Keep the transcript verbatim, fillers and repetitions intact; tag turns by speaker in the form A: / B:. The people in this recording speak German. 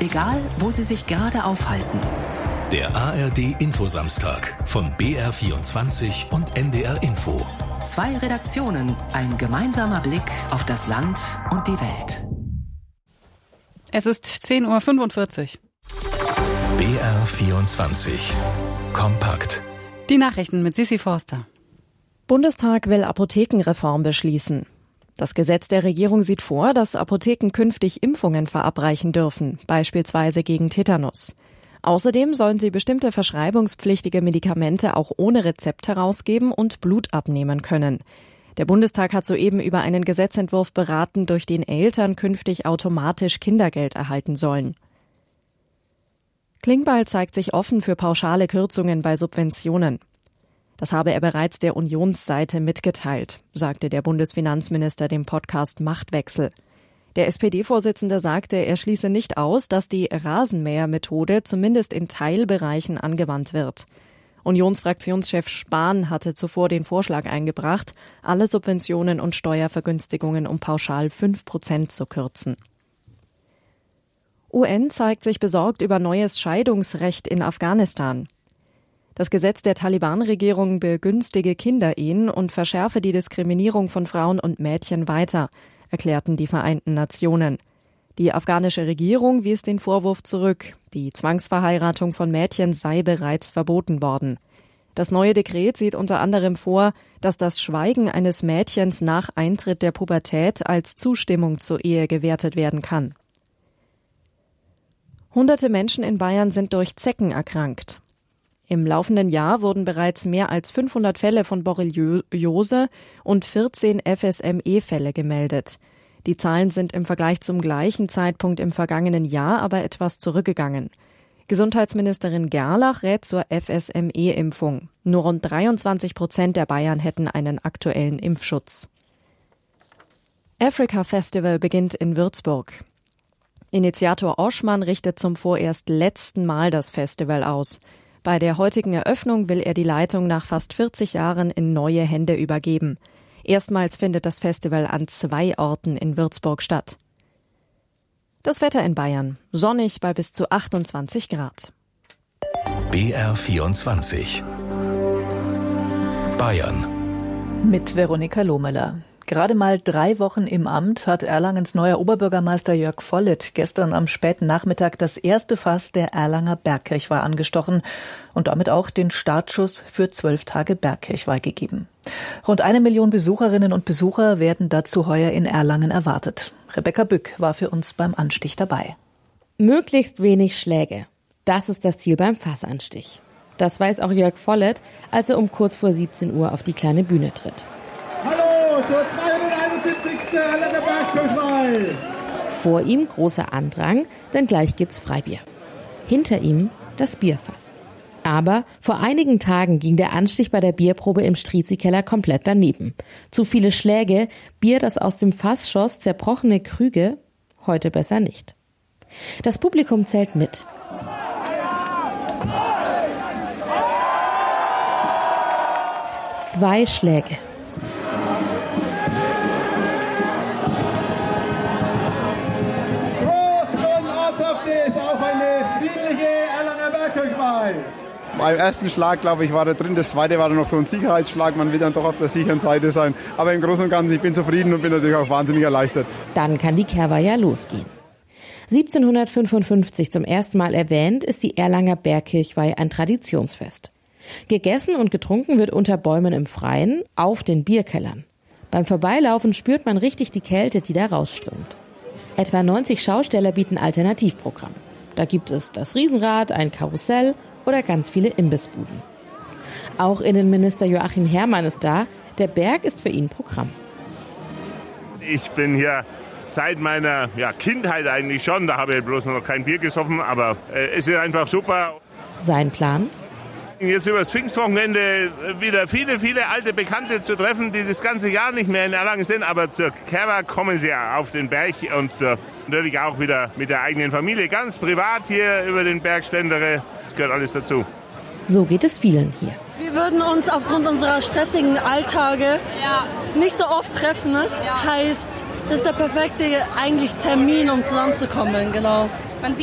A: egal wo Sie sich gerade aufhalten.
B: Der A R D-Infosamstag von B R vierundzwanzig und N D R Info.
A: Zwei Redaktionen, ein gemeinsamer Blick auf das Land und die Welt.
C: Es ist zehn Uhr fünfundvierzig.
B: B R vierundzwanzig. Kompakt.
C: Die Nachrichten mit Sissi Forster.
D: Bundestag will Apothekenreform beschließen. Das Gesetz der Regierung sieht vor, dass Apotheken künftig Impfungen verabreichen dürfen, beispielsweise gegen Tetanus. Außerdem sollen sie bestimmte verschreibungspflichtige Medikamente auch ohne Rezept herausgeben und Blut abnehmen können. Der Bundestag hat soeben über einen Gesetzentwurf beraten, durch den Eltern künftig automatisch Kindergeld erhalten sollen. Klingbeil zeigt sich offen für pauschale Kürzungen bei Subventionen. Das habe er bereits der Unionsseite mitgeteilt, sagte der Bundesfinanzminister dem Podcast Machtwechsel. Der S P D-Vorsitzende sagte, er schließe nicht aus, dass die Rasenmähermethode zumindest in Teilbereichen angewandt wird. Unionsfraktionschef Spahn hatte zuvor den Vorschlag eingebracht, alle Subventionen und Steuervergünstigungen um pauschal fünf Prozent zu kürzen. U N zeigt sich besorgt über neues Scheidungsrecht in Afghanistan. Das Gesetz der Taliban-Regierung begünstige Kinderehen und verschärfe die Diskriminierung von Frauen und Mädchen weiter, erklärten die Vereinten Nationen. Die afghanische Regierung wies den Vorwurf zurück, die Zwangsverheiratung von Mädchen sei bereits verboten worden. Das neue Dekret sieht unter anderem vor, dass das Schweigen eines Mädchens nach Eintritt der Pubertät als Zustimmung zur Ehe gewertet werden kann. Hunderte Menschen in Bayern sind durch Zecken erkrankt. Im laufenden Jahr wurden bereits mehr als fünfhundert Fälle von Borreliose und vierzehn F S M E-Fälle gemeldet. Die Zahlen sind im Vergleich zum gleichen Zeitpunkt im vergangenen Jahr aber etwas zurückgegangen. Gesundheitsministerin Gerlach rät zur F S M E-Impfung. Nur rund dreiundzwanzig Prozent der Bayern hätten einen aktuellen Impfschutz. Africa Festival beginnt in Würzburg. Initiator Oschmann richtet zum vorerst letzten Mal das Festival aus. Bei der heutigen Eröffnung will er die Leitung nach fast vierzig Jahren in neue Hände übergeben. Erstmals findet das Festival an zwei Orten in Würzburg statt. Das Wetter in Bayern. Sonnig bei bis zu achtundzwanzig Grad.
B: B R vierundzwanzig. Bayern.
E: Mit Veronika Lohmeller. Gerade mal drei Wochen im Amt hat Erlangens neuer Oberbürgermeister Jörg Volleth gestern am späten Nachmittag das erste Fass der Erlanger Bergkirchweih angestochen und damit auch den Startschuss für zwölf Tage Bergkirchweih gegeben. Rund eine Million Besucherinnen und Besucher werden dazu heuer in Erlangen erwartet. Rebecca Bück war für uns beim Anstich dabei.
F: Möglichst wenig Schläge. Das ist das Ziel beim Fassanstich. Das weiß auch Jörg Volleth, als er um kurz vor siebzehn Uhr auf die kleine Bühne tritt.
G: Hallo zur zweihunderteinundsiebzigsten Erlanger Bergkirchweih.
F: Vor ihm großer Andrang, denn gleich gibt's Freibier. Hinter ihm das Bierfass. Aber vor einigen Tagen ging der Anstich bei der Bierprobe im Striezy-Keller komplett daneben. Zu viele Schläge, Bier, das aus dem Fass schoss, zerbrochene Krüge, heute besser nicht. Das Publikum zählt mit. Zwei Schläge.
G: Beim ersten Schlag, glaube ich, war da drin. Das zweite war dann noch so ein Sicherheitsschlag. Man will dann doch auf der sicheren Seite sein. Aber im Großen und Ganzen, ich bin zufrieden und bin natürlich auch wahnsinnig erleichtert.
F: Dann kann die Kehrweih ja losgehen. siebzehnhundertfünfundfünfzig zum ersten Mal erwähnt, ist die Erlanger Bergkirchweih ein Traditionsfest. Gegessen und getrunken wird unter Bäumen im Freien, auf den Bierkellern. Beim Vorbeilaufen spürt man richtig die Kälte, die da rausströmt. Etwa neunzig Schausteller bieten Alternativprogramm. Da gibt es das Riesenrad, ein Karussell oder ganz viele Imbissbuden. Auch Innenminister Joachim Herrmann ist da. Der Berg ist für ihn Programm.
H: Ich bin hier seit meiner ja, Kindheit eigentlich schon. Da habe ich bloß noch kein Bier gesoffen, aber äh, es ist einfach super.
F: Sein Plan?
H: Jetzt über das Pfingstwochenende wieder viele, viele alte Bekannte zu treffen, die das ganze Jahr nicht mehr in Erlangen sind. Aber zur Kehrweih kommen sie ja auf den Berg und äh, natürlich auch wieder mit der eigenen Familie. Ganz privat hier über den Berg schlendere. Das gehört alles dazu.
F: So geht es vielen hier.
I: Wir würden uns aufgrund unserer stressigen Alltage
J: ja.
I: nicht so oft treffen. Ne?
J: Ja.
I: Heißt, das ist der perfekte eigentlich Termin, um zusammenzukommen. Genau.